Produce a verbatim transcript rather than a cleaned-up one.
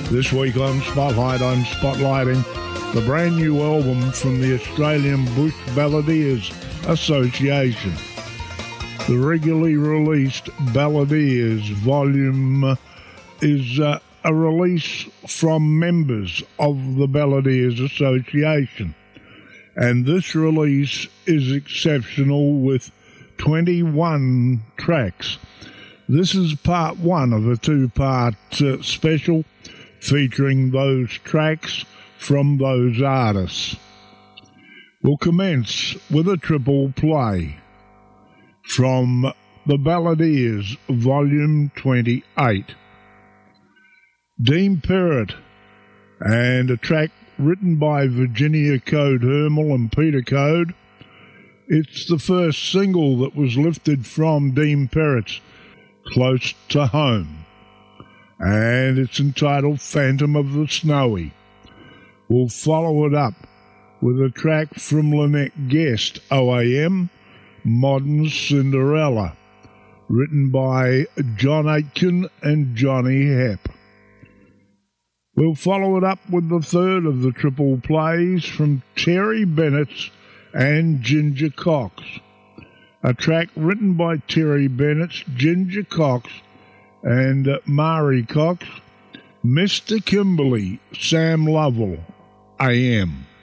This week on Spotlight, I'm spotlighting the brand new album from the Australian Bush Balladeers Association. The regularly released Balladeers volume is uh, a release from members of the Balladeers Association. And this release is exceptional with twenty-one tracks. This is part one of a two-part uh, special featuring those tracks from those artists. We'll commence with a triple play from the Balladeers, Volume twenty-eight. Dean Perrott, and a track written by Virginia Code Hermel and Peter Code. It's the first single that was lifted from Dean Perrott's Close to Home, and it's entitled Phantom of the Snowy. We'll follow it up with a track from Lynette Guest, O A M, Modern Cinderella, written by John Aitken and Johnny Hepp. We'll follow it up with the third of the triple plays from Terry Bennett's and Ginger Cox, a track written by Terry Bennett's Ginger Cox and uh, Mari Cox, Mister Kimberly, Sam Lovell, A M.